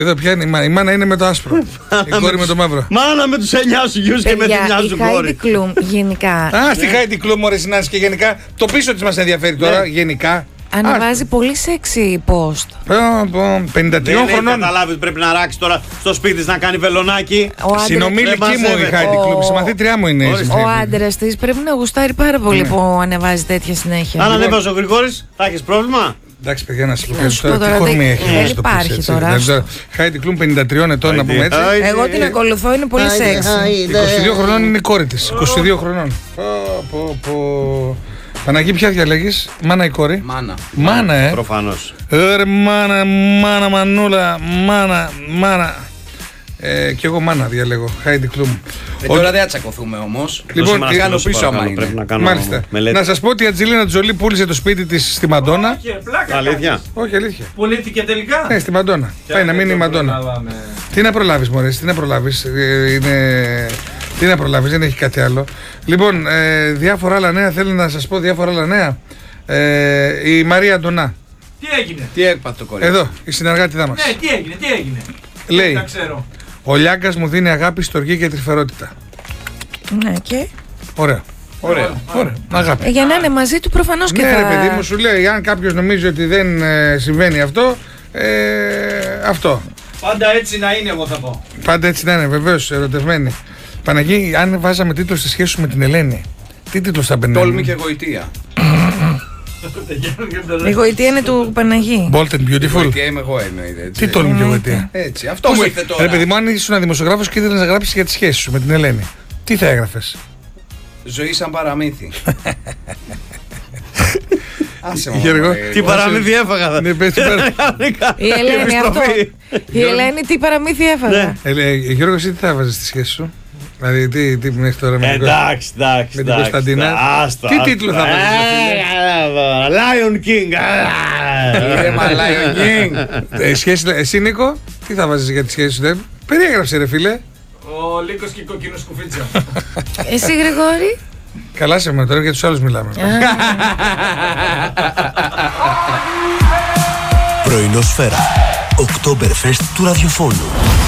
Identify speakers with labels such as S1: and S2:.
S1: Εδώ πια είναι η μάνα είναι με το άσπρο. Η κόρη με το μαύρο.
S2: Μάνα με τους 9 σου γιους και με τη μια σου κόρη.
S3: Η Heidi Klum γενικά.
S1: Α, στη Heidi Klum μωρέ συνάντηση και γενικά. Το πίσω της μας ενδιαφέρει τώρα, γενικά.
S3: Ανεβάζει πολύ σεξι post.
S1: 53 χρονών.
S2: Καταλάβει ότι πρέπει να ράξει τώρα στο σπίτι της να κάνει βελονάκι.
S1: Συνομήλικη μου η Heidi Klum, συμμαθήτριά μου είναι.
S3: Ο άντρας της πρέπει να γουστάρει πάρα πολύ που ανεβάζει τέτοια συνέχεια.
S2: Αν ανέβαζε ο Γρηγόρης, θα έχεις πρόβλημα.
S1: Εντάξει, παιδιά, να σας πω τώρα τι κορμί έχει.
S3: Δεν υπάρχει τώρα.
S1: Heidi Klum 53 ετών, να πούμε έτσι.
S3: Εγώ την ακολουθώ, είναι πολύ σεξι.
S1: 22 χρονών είναι η κόρη της. 22 χρονών. Παναγί, ποια διαλέγεις, μάνα ή κόρη? Μάνα,
S2: Προφανώς.
S1: Μάνα, μανούλα, μάνα. Κι εγώ μάνα διαλέγω, Heidi Klum.
S4: Τώρα δεν θα τσακωθούμε όμως.
S1: Λοιπόν,
S4: κάνω πίσω άμα είναι.
S1: Μάλιστα. Να σας πω ότι η Αντζελίνα Τζολί πούλησε το σπίτι της στη Μαντόνα.
S2: Αλήθεια?
S1: Όχι, αλήθεια.
S5: Πουλήθηκε τελικά.
S1: Ναι, στη Μαντόνα. Πάει να μείνει η Μαντόνα. Τι να προλάβεις, μωρέ, τι να προλάβεις. Τι να προλάβεις, δεν έχει κάτι άλλο. Λοιπόν, διάφορα άλλα νέα, θέλω να σας πω διάφορα άλλα νέα. Η Μαρία Αντωνά.
S5: Τι έγινε?
S4: Τι έπαθε το κορίτσι?
S1: Εδώ, η συνεργάτητά μας.
S5: Ναι, τι έγινε.
S1: Λέει,
S5: Δεν ξέρω.
S1: ο Λιάγκας μου δίνει αγάπη, στοργή και τρυφερότητα.
S3: Ναι, και.
S1: Ωραία. Αγάπη.
S3: Για να είναι μαζί του προφανώς και
S1: Ναι,
S3: θα...
S1: ρε παιδί μου, σου λέει, αν κάποιος νομίζει ότι δεν συμβαίνει αυτό, αυτό.
S5: Πάντα έτσι να είναι, εγώ θα πω.
S1: Πάντα έτσι να είναι, βεβαίως, ερωτευμένοι. Παναγί, αν βάζαμε τίτλο στη σχέση σου με την Ελένη, τι τίτλος θα μπαινε?
S4: Τόλμη και γοητεία.
S3: Η γοητεία είναι του Παναγί.
S1: Bold and beautiful.
S4: Γοητεία είμαι εγώ εννοείται.
S1: Τι τόλμη και γοητεία?
S4: Έτσι, αυτό μου ήρθε τώρα.
S1: Ρε παιδί μου, αν ήσουν δημοσιογράφος και ήθελες να γράψεις για τη σχέση σου με την Ελένη, τι θα έγραφες?
S4: Ζωή σαν παραμύθι. Άσε μου.
S2: Τι παραμύθι έφαγα.
S3: Η Ελένη αυτό. Η Ελένη τι παραμύθι έφαγα.
S1: Γιώργο, εσύ τι θα έβαζες στη σχέση σου? Δηλαδή, τι μέχρι τώρα με
S2: Εντάξει.
S1: την Κωνσταντίνα? Τι τίτλο θα βάζεις?
S2: Lion King.
S4: Ήρεμα Lion King.
S1: Εσύ Νίκο, τι θα βάζεις για τη σχέση σου? Περιέγραψε ρε φίλε.
S5: Ο Λύκος και η κοκκίνο σκουφίτσα.
S3: Εσύ Γρηγόρη?
S1: Καλά σε με τώρα, για τους άλλους μιλάμε.
S6: Πρωινόσφαιρα. Oktoberfest του ραδιοφώνου.